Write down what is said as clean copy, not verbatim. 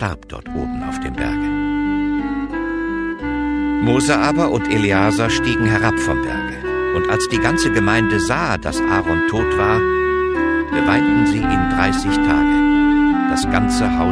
starb dort oben auf dem Berge. Mose aber und Eleazar stiegen herab vom Berge. Und als die ganze Gemeinde sah, dass Aaron tot war, beweinten sie ihn 30 Tage. Das ganze Haus